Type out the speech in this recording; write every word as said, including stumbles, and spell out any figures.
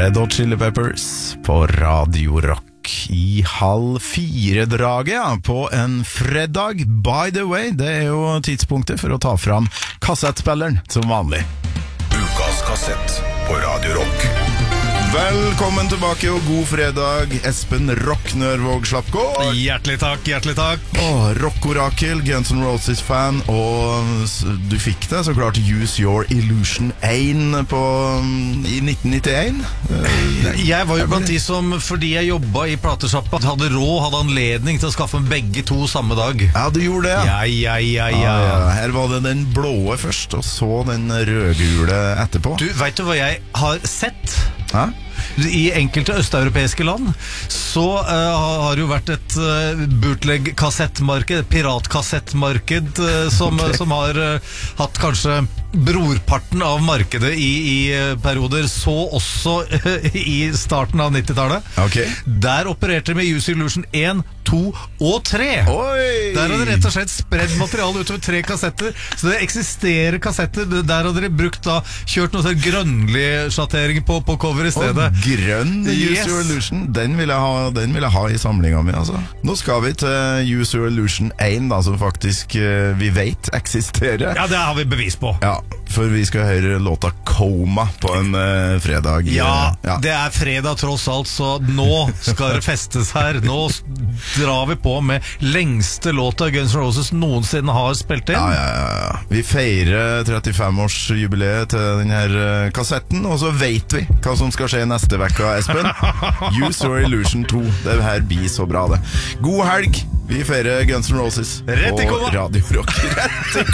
Red Hot Chili Peppers på Radio Rock i halv fire-draget, ja, på en fredag. By the way, det er jo tidspunktet for å ta fram kassettspilleren som vanlig. Ukas kassett på Radio Rock. Velkommen tilbake og god fredag, Espen Rock Nørvåg Slappgård. Hjertelig takk, hjertelig takk. Åh, Rock-orakel, Guns N' Roses-fan, og du fikk det så klart Use Your Illusion én på, i nitten nittien. Jeg var jo blant de som, fordi jeg jobbet i platesjappa, hadde råd, hadde anledning til å skaffe begge to samme dag. Ja, du gjorde det, ja. Ja, ja, ja, ja. Ah, ja. Her var det den blåe først, og så den rødgule etterpå. Du, vet du hva jeg har sett? Hæ? I enkelte østeuropeiske land så uh, har det jo vært et uh, bootleg-kassettmarked, et piratkassettmarked uh, som, okay. som har uh, hatt kanskje brorparten av markedet i, i uh, perioder, så også uh, i starten av nittitallet. Okay. Der opererte de med Use Illusion én, to og tre. Oi! Der hadde de rett og slett spredd materiale utover tre kassetter, så det eksisterer kassetter. Der hadde de brukt da, kjørt noen sånn grønnlig sjattering på, på cover i stedet. Og grønn Use Yes. Your Illusion, den vil, jeg ha, den vil jeg ha i samlingen min, altså. Nå skal vi til Use Your Illusion én, da, som faktisk uh, vi vet eksisterer. Ja, det har vi bevis på. Ja, for vi skal høre låta Coma på en uh, fredag. Ja, ja, det er fredag tross alt, så nå skal det festes her. Nå drar vi på med lengste låta Guns N' Roses noensinne har spilt inn. Ja, ja, ja. Vi feirer trettifem-årsjubileet til denne kassetten, og så vet vi hva som skal skje neste vekka, Espen. Use Your Illusion to. Det her blir så bra, det. God helg! Vi feirer Guns N' Roses Rett i på koma. Radio Rock. Rett i